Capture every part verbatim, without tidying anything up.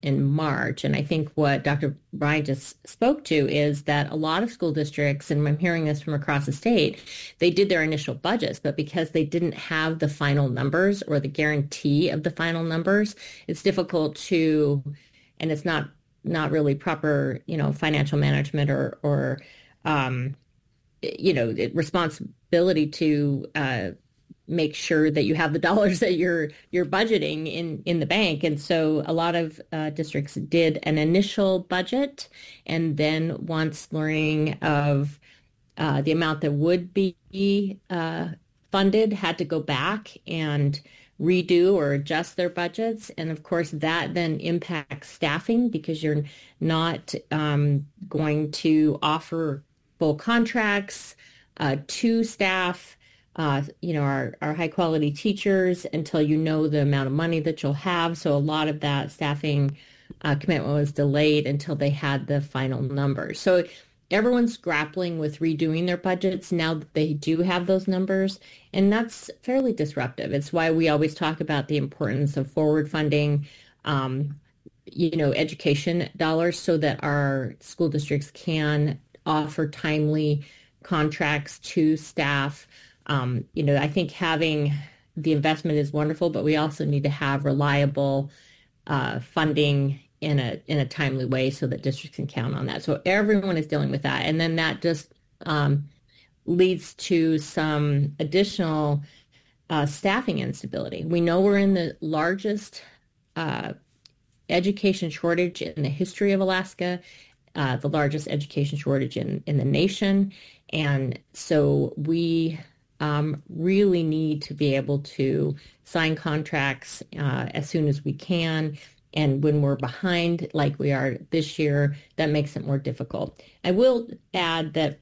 in March. And I think what Doctor Bryant just spoke to is that a lot of school districts, and I'm hearing this from across the state, they did their initial budgets, but because they didn't have the final numbers or the guarantee of the final numbers, it's difficult to, and it's not not really proper, you know, financial management or, or um, you know, responsibility to uh, make sure that you have the dollars that you're you're budgeting in, in the bank. And so a lot of uh, districts did an initial budget, and then once learning of uh, the amount that would be uh, funded, had to go back and redo or adjust their budgets. And of course, that then impacts staffing, because you're not um, going to offer full contracts uh, to staff, uh, you know, our, our high quality teachers until you know the amount of money that you'll have. So a lot of that staffing uh, commitment was delayed until they had the final numbers. So everyone's grappling with redoing their budgets now that they do have those numbers, and that's fairly disruptive. It's why we always talk about the importance of forward funding, um, you know, education dollars, so that our school districts can offer timely contracts to staff. Um, you know, I think having the investment is wonderful, but we also need to have reliable uh, funding in a in a timely way so that districts can count on that. So everyone is dealing with that. And then that just um, leads to some additional uh, staffing instability. We know we're in the largest uh, education shortage in the history of Alaska, uh, the largest education shortage in, in the nation. And so we um, really need to be able to sign contracts uh, as soon as we can. And when we're behind, like we are this year, that makes it more difficult. I will add that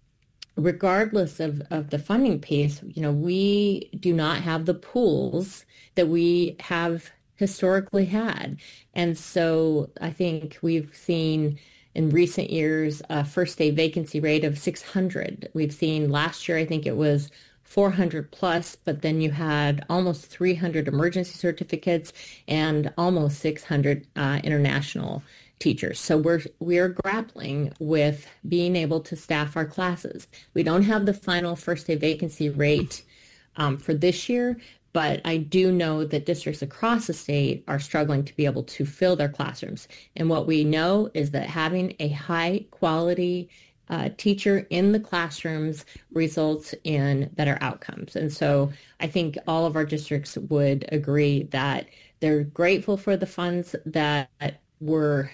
regardless of, of the funding piece, you know, we do not have the pools that we have historically had. And so I think we've seen in recent years a first day vacancy rate of six hundred. We've seen last year, I think it was four hundred plus, but then you had almost three hundred emergency certificates and almost six hundred uh, international teachers. So we're we're grappling with being able to staff our classes. We don't have the final first day vacancy rate um, for this year, but I do know that districts across the state are struggling to be able to fill their classrooms. And what we know is that having a high quality Uh, teacher in the classrooms results in better outcomes. And so I think all of our districts would agree that they're grateful for the funds that were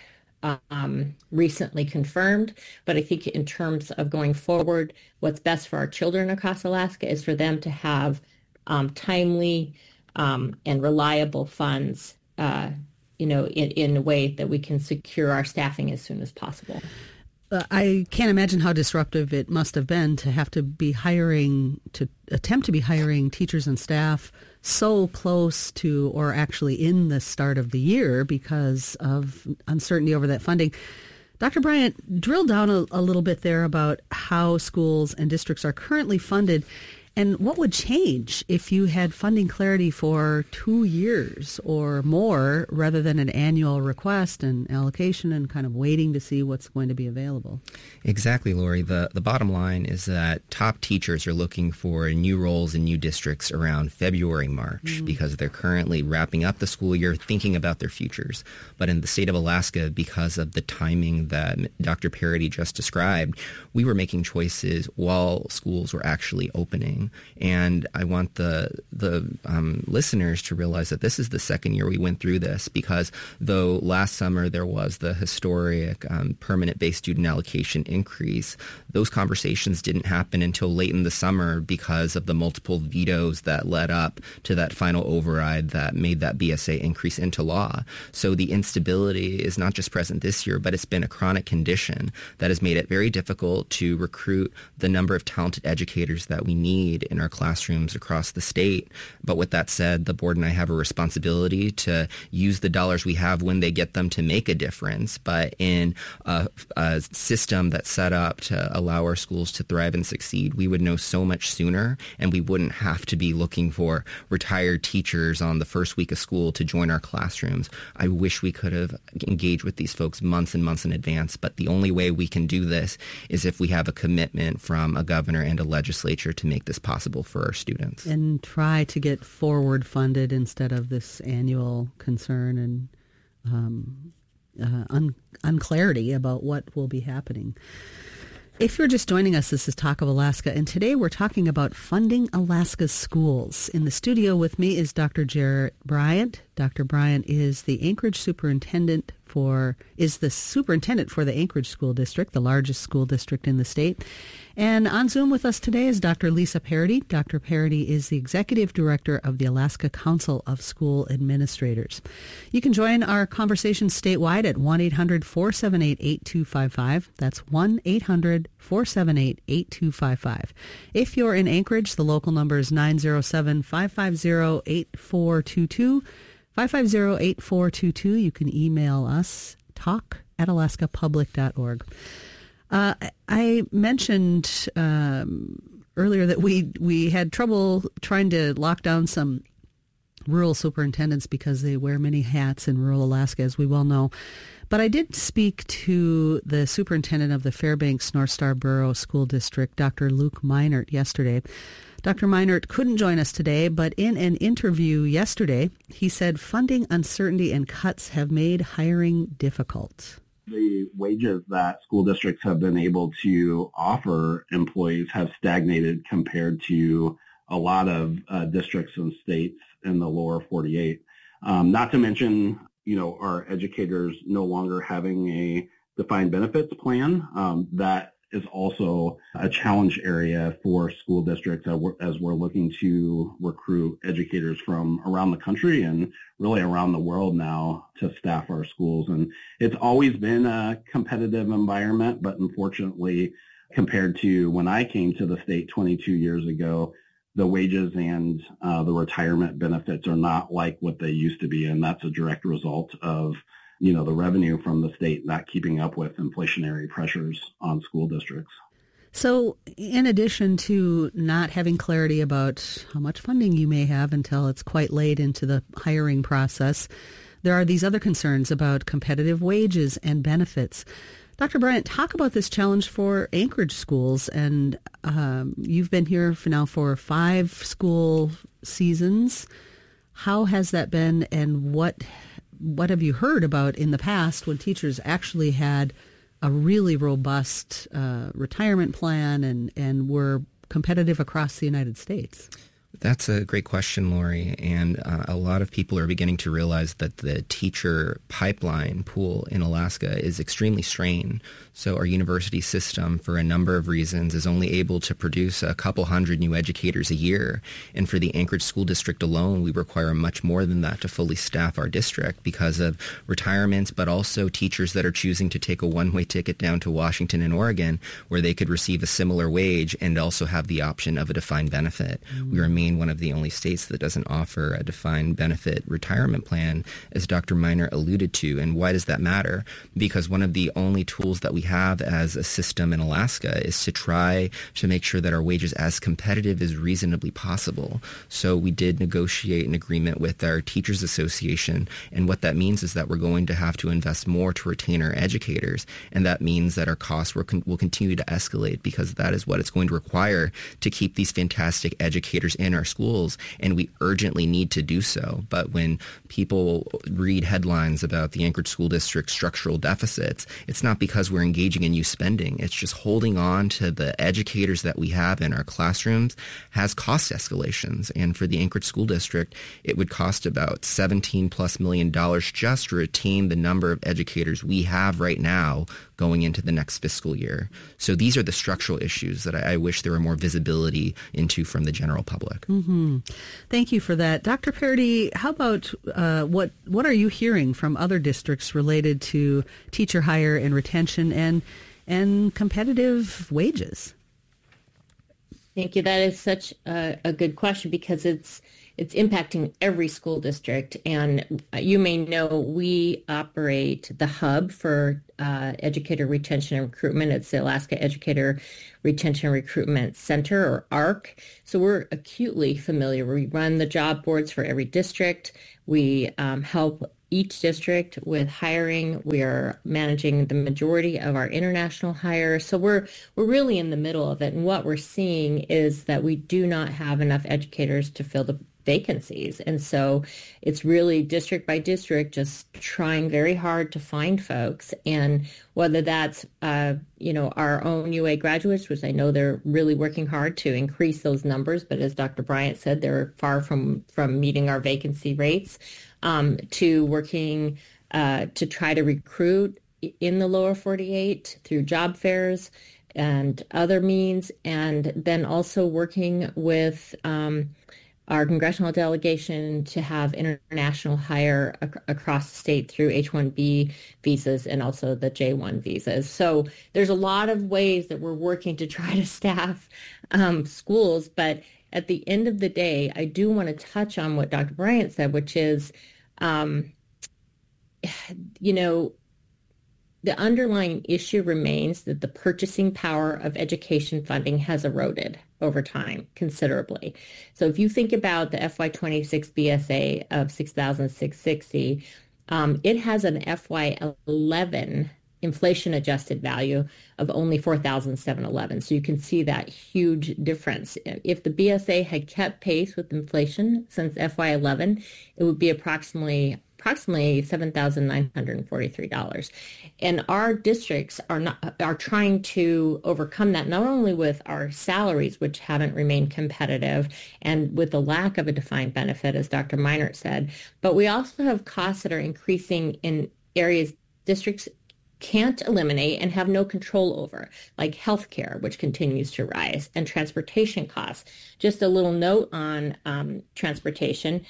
um, recently confirmed. But I think in terms of going forward, what's best for our children across Alaska is for them to have um, timely um, and reliable funds, uh, you know, in, in a way that we can secure our staffing as soon as possible. Uh, I can't imagine how disruptive it must have been to have to be hiring, to attempt to be hiring teachers and staff so close to, or actually in the start of the year, because of uncertainty over that funding. Doctor Bryant, drill down a, a little bit there about how schools and districts are currently funded, and what would change if you had funding clarity for two years or more rather than an annual request and allocation and kind of waiting to see what's going to be available? Exactly, Lori. The, the bottom line is that top teachers are looking for new roles in new districts around February, March, mm-hmm. because they're currently wrapping up the school year, thinking about their futures. But in the state of Alaska, because of the timing that Doctor Parady just described, we were making choices while schools were actually opening. And I want the the um, listeners to realize that this is the second year we went through this, because though last summer there was the historic um, permanent-based student allocation increase, those conversations didn't happen until late in the summer because of the multiple vetoes that led up to that final override that made that B S A increase into law. So the instability is not just present this year, but it's been a chronic condition that has made it very difficult to recruit the number of talented educators that we need need in our classrooms across the state. But with that said, the board and I have a responsibility to use the dollars we have when they get them to make a difference. But in a, a system that's set up to allow our schools to thrive and succeed, we would know so much sooner, and we wouldn't have to be looking for retired teachers on the first week of school to join our classrooms. I wish we could have engaged with these folks months and months in advance, but the only way we can do this is if we have a commitment from a governor and a legislature to make this possible for our students. And try to get forward funded instead of this annual concern and um, uh, un- unclarity about what will be happening. If you're just joining us, this is Talk of Alaska, and today we're talking about funding Alaska's schools. In the studio with me is Doctor Jarrett Bryant. Doctor Bryant is the Anchorage superintendent for, is the superintendent for the Anchorage School District, the largest school district in the state. And on Zoom with us today is Doctor Lisa Parody. Doctor Parody is the executive director of the Alaska Council of School Administrators. You can join our conversation statewide at one eight hundred four seven eight eight two five five. That's one eight hundred four seven eight eight two five five. If you're in Anchorage, the local number is nine zero seven, five five zero, eight four two two. five five zero, eight four two two. You can email us, talk at alaska public dot org. Uh, I mentioned um, earlier that we, we had trouble trying to lock down some rural superintendents because they wear many hats in rural Alaska, as we well know. But I did speak to the superintendent of the Fairbanks North Star Borough School District, Doctor Luke Meinert, yesterday. Doctor Meinert couldn't join us today, but in an interview yesterday, he said funding uncertainty and cuts have made hiring difficult. The wages that school districts have been able to offer employees have stagnated compared to a lot of uh, districts and states in the lower forty-eight. Um, not to mention, you know, our educators no longer having a defined benefits plan. Um, that is also a challenge area for school districts as we're, as we're looking to recruit educators from around the country and really around the world now to staff our schools. And it's always been a competitive environment, but unfortunately, compared to when I came to the state twenty-two years ago, the wages and uh, the retirement benefits are not like what they used to be, and that's a direct result of you know, the revenue from the state not keeping up with inflationary pressures on school districts. So in addition to not having clarity about how much funding you may have until it's quite late into the hiring process, there are these other concerns about competitive wages and benefits. Doctor Bryant, talk about this challenge for Anchorage schools. And um, you've been here for now for five school seasons. How has that been, and what What have you heard about in the past when teachers actually had a really robust uh, retirement plan and, and were competitive across the United States? That's a great question, Lori. And uh, a lot of people are beginning to realize that the teacher pipeline pool in Alaska is extremely strained. So our university system, for a number of reasons, is only able to produce a couple hundred new educators a year. And for the Anchorage School District alone, we require much more than that to fully staff our district because of retirements, but also teachers that are choosing to take a one-way ticket down to Washington and Oregon, where they could receive a similar wage and also have the option of a defined benefit. Mm-hmm. We remain one of the only states that doesn't offer a defined benefit retirement plan, as Doctor Meinert alluded to. And why does that matter? Because one of the only tools that we have as a system in Alaska is to try to make sure that our wages as competitive as reasonably possible. So we did negotiate an agreement with our Teachers Association, and what that means is that we're going to have to invest more to retain our educators, and that means that our costs will, con- will continue to escalate because that is what it's going to require to keep these fantastic educators in our schools, and we urgently need to do so. But when people read headlines about the Anchorage School District structural deficits, it's not because we're engaging in new spending. It's just holding on to the educators that we have in our classrooms has cost escalations. And for the Anchorage School District, it would cost about seventeen plus million dollars just to retain the number of educators we have right now going into the next fiscal year. So these are the structural issues that I, I wish there were more visibility into from the general public. Mm-hmm. Thank you for that. Doctor Parody, how about uh, what what are you hearing from other districts related to teacher hire and retention and and competitive wages? Thank you. That is such a, a good question because it's it's impacting every school district. And you may know we operate the hub for uh, educator retention and recruitment. It's the Alaska Educator Retention and Recruitment Center, or A R C. So we're acutely familiar. We run the job boards for every district. We um, help each district with hiring. We are managing the majority of our international hires. So we're we're really in the middle of it. And what we're seeing is that we do not have enough educators to fill the vacancies. And so it's really district by district, just trying very hard to find folks. And whether that's, uh, you know, our own U A graduates, which I know they're really working hard to increase those numbers. But as Doctor Bryant said, they're far from, from meeting our vacancy rates, um, to working uh, to try to recruit in the lower forty-eight through job fairs and other means. And then also working with um, our congressional delegation to have international hire ac- across the state through H one B visas and also the J one visas. So there's a lot of ways that we're working to try to staff um, schools. But at the end of the day, I do want to touch on what Doctor Bryant said, which is, um, you know, the underlying issue remains that the purchasing power of education funding has eroded over time considerably. So if you think about the F Y twenty-six B S A of six thousand six hundred sixty, um, it has an F Y eleven inflation adjusted value of only four thousand seven hundred eleven. So you can see that huge difference. If the B S A had kept pace with inflation since F Y eleven, it would be approximately approximately seven thousand nine hundred forty-three dollars. And our districts are not are trying to overcome that, not only with our salaries, which haven't remained competitive, and with the lack of a defined benefit, as Doctor Meinert said, but we also have costs that are increasing in areas districts can't eliminate and have no control over, like healthcare, which continues to rise, and transportation costs. Just a little note on um, transportation.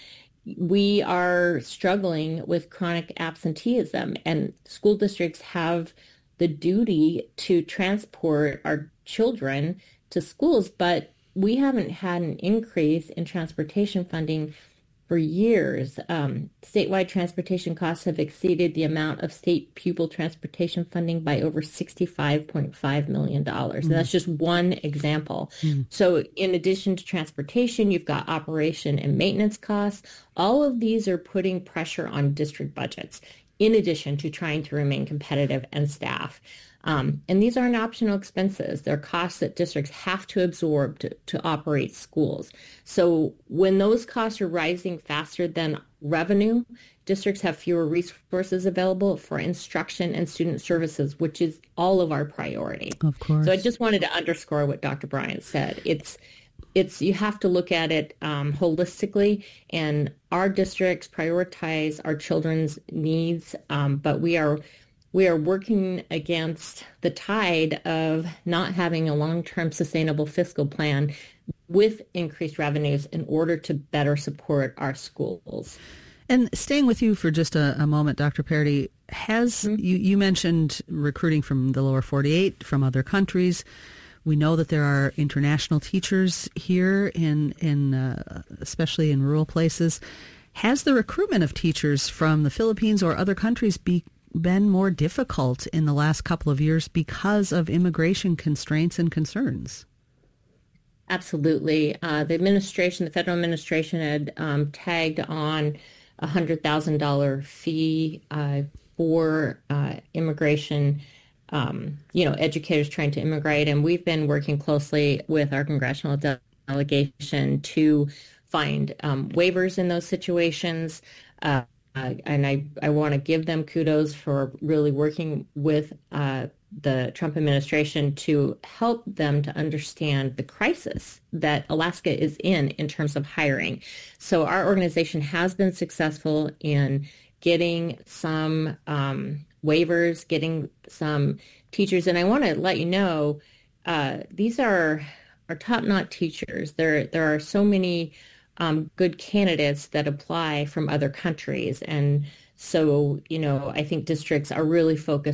We are struggling with chronic absenteeism, and school districts have the duty to transport our children to schools, but we haven't had an increase in transportation funding for years. Um, statewide transportation costs have exceeded the amount of state pupil transportation funding by over sixty-five point five million dollars. Mm-hmm. And that's just one example. Mm-hmm. So in addition to transportation, you've got operation and maintenance costs. All of these are putting pressure on district budgets, in addition to trying to remain competitive and staff. Um, and these aren't optional expenses. They're costs that districts have to absorb to, to operate schools. So when those costs are rising faster than revenue, districts have fewer resources available for instruction and student services, which is all of our priority. Of course. So I just wanted to underscore what Doctor Bryant said. It's It's you have to look at it um, holistically, and our districts prioritize our children's needs, um, but we are we are working against the tide of not having a long-term sustainable fiscal plan with increased revenues in order to better support our schools. And staying with you for just a, a moment, Doctor Paradis, has mm-hmm. you, you mentioned recruiting from the lower forty-eight, from other countries. We know that there are international teachers here, in, in uh, especially in rural places. Has the recruitment of teachers from the Philippines or other countries be, been more difficult in the last couple of years because of immigration constraints and concerns? Absolutely. Uh, the administration, the federal administration, had um, tagged on a one hundred thousand dollars fee uh, for uh, immigration Um, you know, educators trying to immigrate. And we've been working closely with our congressional de- delegation to find um, waivers in those situations. Uh, uh, and I, I want to give them kudos for really working with uh, the Trump administration to help them to understand the crisis that Alaska is in in terms of hiring. So our organization has been successful in getting some um, waivers, getting some teachers. And I want to let you know, uh, these are, are top-notch teachers. There, there are so many um, good candidates that apply from other countries. And so, you know, I think districts are really focused on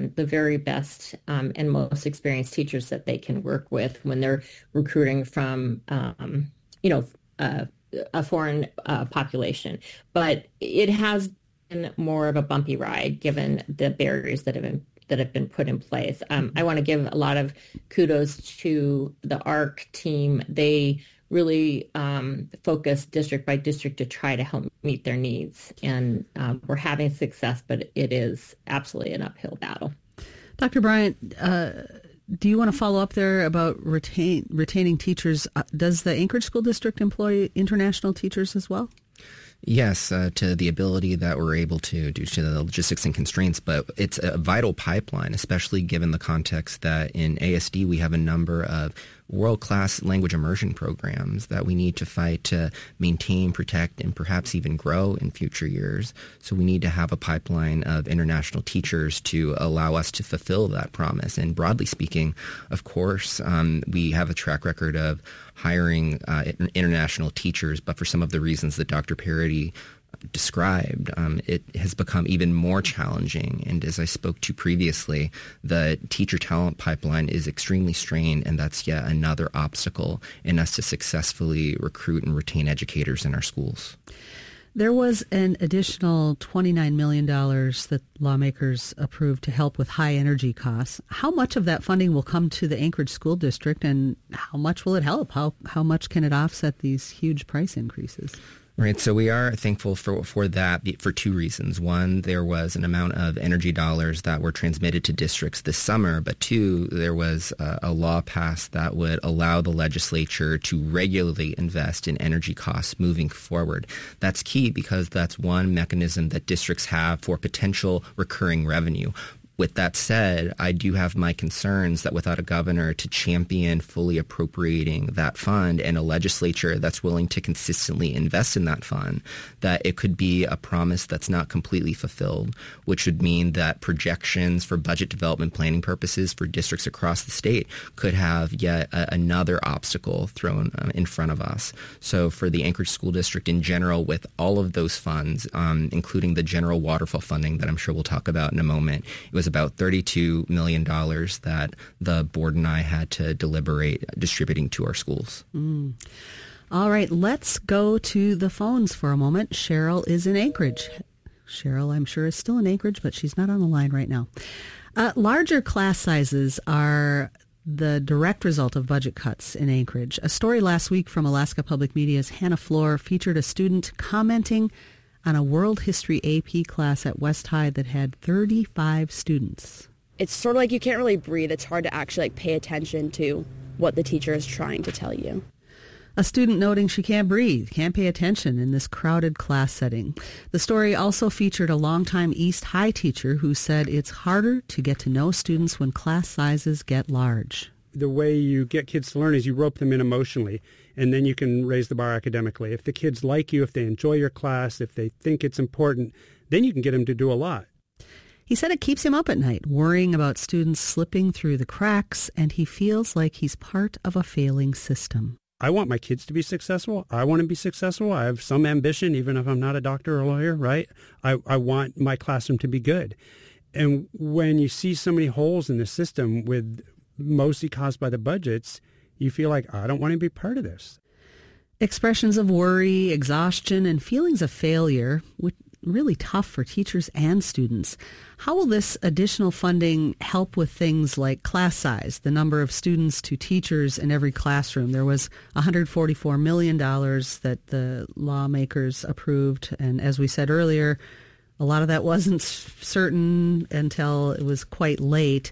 on the very best um, and most experienced teachers that they can work with when they're recruiting from, um, you know, uh, a foreign uh, population. But it has been more of a bumpy ride given the barriers that have been that have been put in place. Um, I want to give a lot of kudos to the A R C team. They really um, focus district by district to try to help meet their needs. And um, we're having success, but it is absolutely an uphill battle. Doctor Bryant, uh, do you want to follow up there about retain, retaining teachers? Uh, does the Anchorage School District employ international teachers as well? Yes, uh, to the ability that we're able to due to the logistics and constraints, but it's a vital pipeline, especially given the context that in A S D we have a number of world-class language immersion programs that we need to fight to maintain, protect, and perhaps even grow in future years. So we need to have a pipeline of international teachers to allow us to fulfill that promise. And broadly speaking, of course, um, we have a track record of hiring uh, international teachers, but for some of the reasons that Doctor Parody described, um, it has become even more challenging. And as I spoke to previously, the teacher talent pipeline is extremely strained, and that's yet another obstacle in us to successfully recruit and retain educators in our schools. There was an additional twenty-nine million dollars that lawmakers approved to help with high energy costs. How much of that funding will come to the Anchorage School District, and how much will it help? How, how much can it offset these huge price increases? Right. So we are thankful for for that for two reasons. One, there was an amount of energy dollars that were transmitted to districts this summer. But two, there was a, a law passed that would allow the legislature to regularly invest in energy costs moving forward. That's key because that's one mechanism that districts have for potential recurring revenue. With that said, I do have my concerns that without a governor to champion fully appropriating that fund and a legislature that's willing to consistently invest in that fund, that it could be a promise that's not completely fulfilled, which would mean that projections for budget development planning purposes for districts across the state could have yet a, another obstacle thrown uh, in front of us. So for the Anchorage School District in general, with all of those funds, um, including the general waterfall funding that I'm sure we'll talk about in a moment, it was about thirty-two million dollars that the board and I had to deliberate distributing to our schools. Mm. All right, let's go to the phones for a moment. Cheryl is in Anchorage. Cheryl, I'm sure, is still in Anchorage, but she's not on the line right now. Uh, larger class sizes are the direct result of budget cuts in Anchorage. A story last week from Alaska Public Media's Hannah Floor featured a student commenting on a world history A P class at West High that had thirty-five students. It's sort of like you can't really breathe. It's hard to actually like pay attention to what the teacher is trying to tell you. A student noting she can't breathe, can't pay attention in this crowded class setting. The story also featured a longtime East High teacher who said it's harder to get to know students when class sizes get large. The way you get kids to learn is you rope them in emotionally, and then you can raise the bar academically. If the kids like you, if they enjoy your class, if they think it's important, then you can get them to do a lot. He said it keeps him up at night, worrying about students slipping through the cracks, and he feels like he's part of a failing system. I want my kids to be successful. I want to be successful. I have some ambition, even if I'm not a doctor or a lawyer, right? I, I want my classroom to be good. And when you see so many holes in the system with mostly caused by the budgets, you feel like, I don't want to be part of this. Expressions of worry, exhaustion, and feelings of failure, which really tough for teachers and students. How will this additional funding help with things like class size, the number of students to teachers in every classroom? There was one hundred forty-four million dollars that the lawmakers approved, and as we said earlier, a lot of that wasn't certain until it was quite late.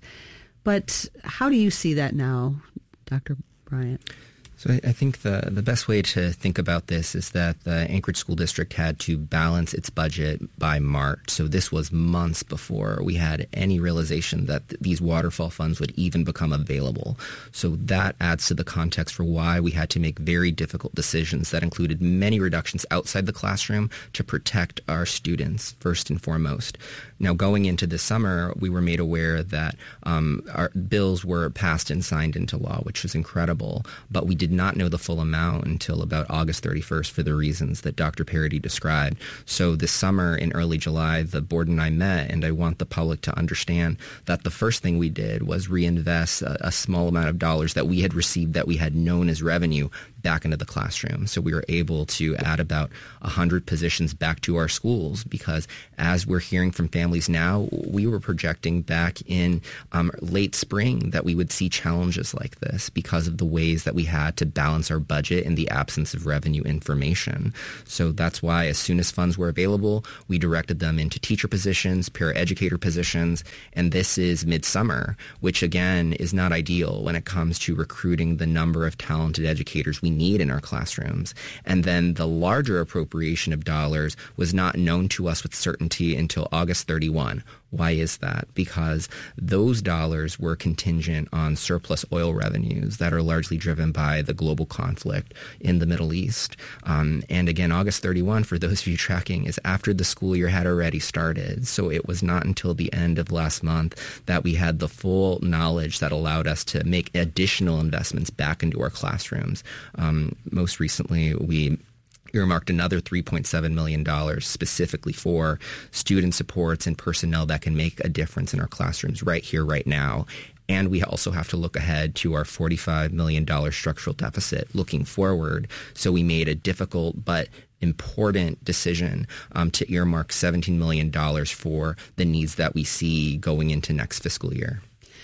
But how do you see that now, Doctor Bryant? So I, I think the, the best way to think about this is that the Anchorage School District had to balance its budget by March. So this was months before we had any realization that th- these waterfall funds would even become available. So that adds to the context for why we had to make very difficult decisions that included many reductions outside the classroom to protect our students, first and foremost. Now, going into this summer, we were made aware that um, our bills were passed and signed into law, which was incredible, but we did not know the full amount until about August thirty-first for the reasons that Doctor Parody described. So this summer in early July, the board and I met, and I want the public to understand that the first thing we did was reinvest a, a small amount of dollars that we had received that we had known as revenue back into the classroom. So we were able to add about one hundred positions back to our schools because as we're hearing from families now, we were projecting back in um, late spring that we would see challenges like this because of the ways that we had to balance our budget in the absence of revenue information. So that's why as soon as funds were available, we directed them into teacher positions, paraeducator positions, and this is midsummer, which again is not ideal when it comes to recruiting the number of talented educators we need in our classrooms. And then the larger appropriation of dollars was not known to us with certainty until August thirty-first. Why is that? Because those dollars were contingent on surplus oil revenues that are largely driven by the global conflict in the Middle East. Um, and again, August thirty-first, for those of you tracking, is after the school year had already started. So it was not until the end of last month that we had the full knowledge that allowed us to make additional investments back into our classrooms. Um, most recently, we earmarked another three point seven million dollars specifically for student supports and personnel that can make a difference in our classrooms right here, right now. And we also have to look ahead to our forty-five million dollars structural deficit looking forward. So we made a difficult but important decision um, to earmark seventeen million dollars for the needs that we see going into next fiscal year.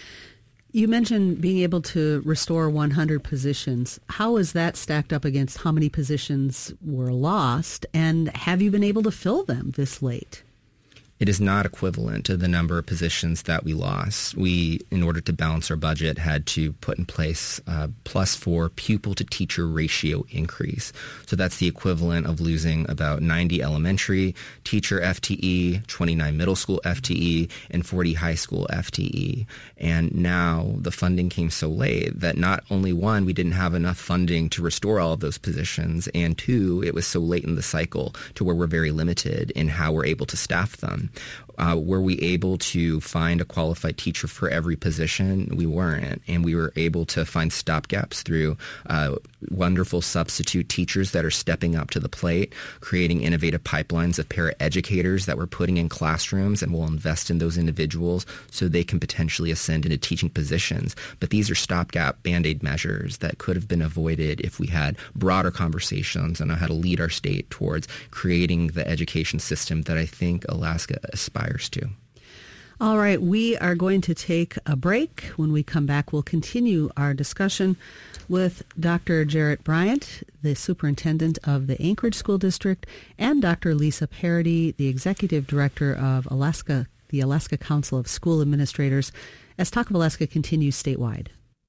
You mentioned being able to restore one hundred positions. How is that stacked up against how many positions were lost? And have you been able to fill them this late? It is not equivalent to the number of positions that we lost. We, in order to balance our budget, had to put in place a plus four pupil to teacher ratio increase. So that's the equivalent of losing about ninety elementary teacher F T E, twenty-nine middle school F T E, and forty high school F T E. And now the funding came so late that not only one, we didn't have enough funding to restore all of those positions, and two, it was so late in the cycle to where we're very limited in how we're able to staff them. Uh, were we able to find a qualified teacher for every position? We weren't. And we were able to find stopgaps through uh, wonderful substitute teachers that are stepping up to the plate, creating innovative pipelines of paraeducators that we're putting in classrooms, and we'll invest in those individuals so they can potentially ascend into teaching positions. But these are stopgap Band-Aid measures that could have been avoided if we had broader conversations on how to lead our state towards creating the education system that I think Alaska aspires to. All right, we are going to take a break. When we come back, we'll continue our discussion with Doctor Jarrett Bryant, the superintendent of the Anchorage School District, and Doctor Lisa Parody, the executive director of Alaska, the Alaska Council of School Administrators, as Talk of Alaska continues statewide.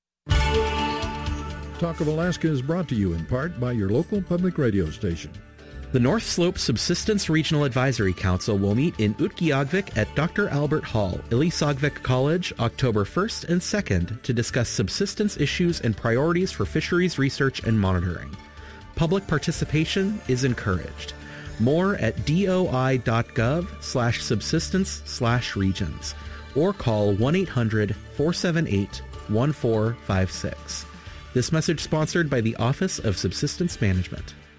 Talk of Alaska is brought to you in part by your local public radio station. The North Slope Subsistence Regional Advisory Council will meet in Utqiagvik at Doctor Albert Hall, Ilisagvik College, October first and second to discuss subsistence issues and priorities for fisheries research and monitoring. Public participation is encouraged. More at doi.gov slash subsistence slash regions or call one eight hundred four seven eight one four five six. This message sponsored by the Office of Subsistence Management.